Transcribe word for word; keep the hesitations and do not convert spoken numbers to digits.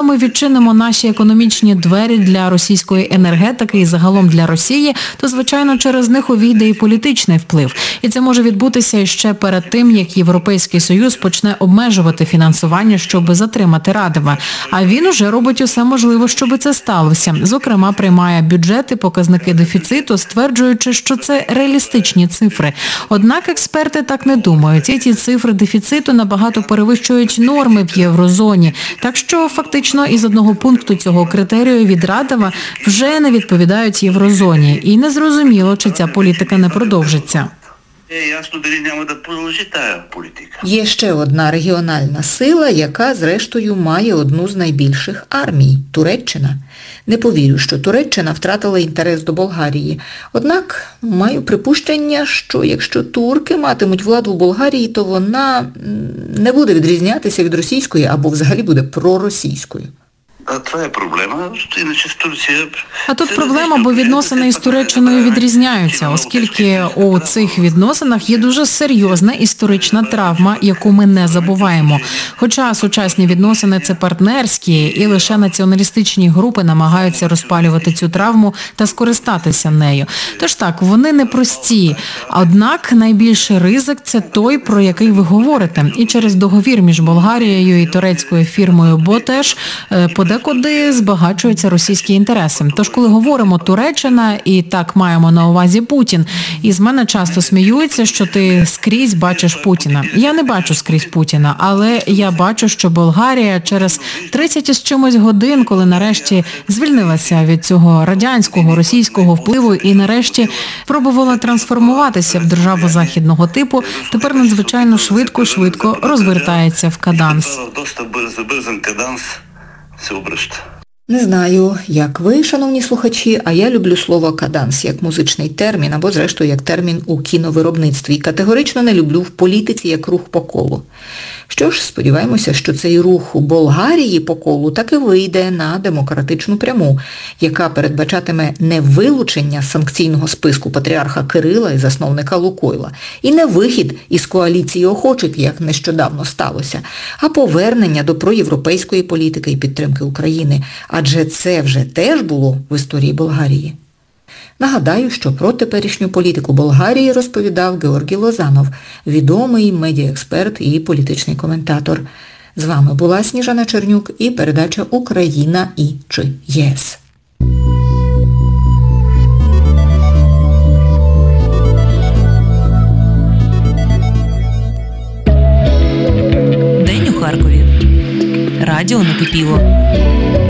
ми відчинимо наші економічні двері для російської енергетики і загалом для Росії, то, звичайно, через них увійде і політичний вплив. І це може відбутися ще перед тим, як Європейський Союз почне обмежувати фінансування, щоб затримати Радива. А він уже робить усе можливе, щоб це сталося. Зокрема, приймає бюджети, показники дефіциту, стверджуючи, що це реалістичні цифри. Однак експерти так не думають. І ці цифри дефіциту набагато перевищують норми в єврозоні. Так що фактично із одного пункту цього критерію від Радива вже не відповідають єврозоні. І незрозуміло, чи ця політика не продовжиться. Є ще одна регіональна сила, яка, зрештою, має одну з найбільших армій – Туреччина. Не повірю, що Туреччина втратила інтерес до Болгарії. Однак маю припущення, що якщо турки матимуть владу в Болгарії, то вона не буде відрізнятися від російської або взагалі буде проросійською. А проблема, іначе з Турцією. А тут проблема, бо відносини із Туреччиною відрізняються, оскільки у цих відносинах є дуже серйозна історична травма, яку ми не забуваємо. Хоча сучасні відносини – це партнерські, і лише націоналістичні групи намагаються розпалювати цю травму та скористатися нею. Тож так, вони непрості. Однак найбільший ризик – це той, про який ви говорите. І через договір між Болгарією і турецькою фірмою «Ботеш» подекуди збагачуються російські інтереси. Тож, коли говоримо Туреччина, і так маємо на увазі Путін, і з мене часто сміються, що ти скрізь бачиш Путіна. Я не бачу скрізь Путіна, але я бачу, що Болгарія через тридцять із чимось годин, коли нарешті звільнилася від цього радянського, російського впливу і нарешті пробувала трансформуватися в державу західного типу, тепер надзвичайно швидко-швидко розвертається в каданс. Не знаю, як ви, шановні слухачі, а я люблю слово «каданс» як музичний термін, або, зрештою, як термін у кіновиробництві. І категорично не люблю в політиці як рух по колу. Що ж, сподіваємося, що цей рух у Болгарії по колу таки вийде на демократичну пряму, яка передбачатиме не вилучення з санкційного списку патріарха Кирила і засновника Лукойла, і не вихід із коаліції охочих, як нещодавно сталося, а повернення до проєвропейської політики і підтримки України. Адже це вже теж було в історії Болгарії. Нагадаю, що про теперішню політику Болгарії розповідав Георгій Лозанов, відомий медіаексперт і політичний коментатор. З вами була Сніжана Чернюк і передача «Україна і чи ЄС». День у Харкові. Радіо накипіло.